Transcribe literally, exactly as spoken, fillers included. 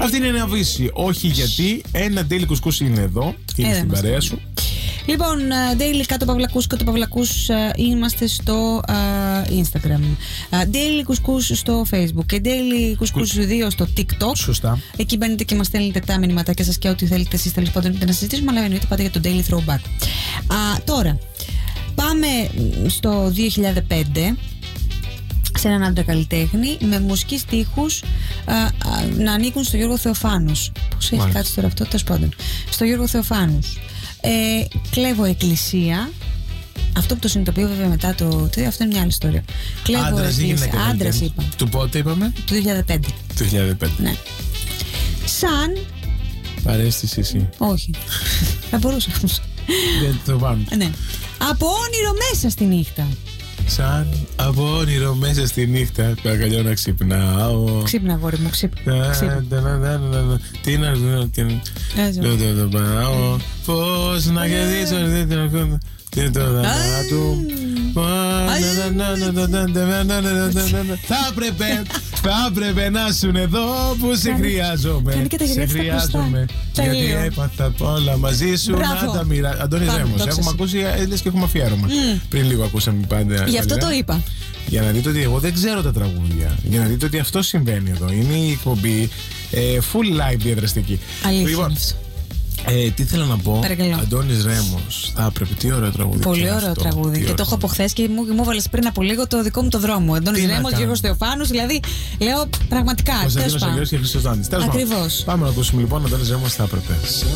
Αυτή είναι ένα βύση. Όχι γιατί ένα Daily Κουσκούς είναι εδώ. Είναι ε, στην παρέα σου. Λοιπόν, Daily κάτω παυλακούς, κάτω παυλακούς είμαστε στο uh, Instagram. Uh, Daily Κουσκούς στο Facebook και Daily Κουσκούς δύο στο TikTok. Σωστά. Εκεί μπαίνετε και μας στέλνετε τα μηνυματάκια σας και ό,τι θέλετε εσείς τέλος πάντων να συζητήσουμε, αλλά εννοείται πάτε για το Daily Throwback. Uh, τώρα, πάμε στο δύο χιλιάδες πέντε. Σε έναν άντρα καλλιτέχνη με μουσική στίχους α, α, να ανήκουν στο Γιώργο Θεοφάνους. Πώς έχει κάτσει τώρα αυτό, τέλος πάντων. Στο Γιώργο Θεοφάνους. Ε, κλέβω εκκλησία. Αυτό που το συνειδητοποιώ βέβαια μετά το. Αυτό είναι μια άλλη ιστορία. Κλέβω άντρας ή γυναίκα? Άντρας είπα. Του πότε είπαμε? Του δύο χιλιάδες πέντε. Του δύο χιλιάδες πέντε. Ναι. Σαν. Παρέστηση εσύ. Όχι. Θα μπορούσα. Δεν το πάμε. Ναι. Από όνειρο μέσα στη νύχτα. Σαν από όνειρο μέσα στη νύχτα. Παρακαλώ να ξυπνάω. Ξύπνα, αγόρι μου, ξύπνα. Τι να κάνω. Πώς να κερδίσω. Τι το δανάτου. Θα έπρεπε, θα έπρεπε να σου εδώ που σε χρειάζομαι. Σε χρειάζομαι. Γιατί έπαθα όλα μαζί σου να τα μοιράσω. Αντώνης Ρέμος, έχουμε ακούσει, λες και έχουμε αφιέρωμα. Πριν λίγο ακούσαμε πάντα. Γι' αυτό το είπα. Για να δείτε ότι εγώ δεν ξέρω τα τραγούδια. Για να δείτε ότι αυτό συμβαίνει εδώ. Είναι η εκπομπή full live διαδραστική. Αλήθεια. Ε, τι θέλω να πω, Παρακαλώ. Αντώνης Ρέμος, θα έπρεπε, τι ωραίο τραγούδι. Πολύ ωραίο αυτό, τραγούδι. Και το έχω από χθες και μου, μου έβαλες πριν από λίγο το δικό μου το δρόμο. Αντώνης Ρέμος, Γιώργος Θεοφάνους, δηλαδή λέω πραγματικά. Κωνσταντίνος Αγγέλος και Χρήστος Δάνης. Ακριβώς. Πάμε να ακούσουμε λοιπόν Αντώνης Ρέμος, θα έπρεπε.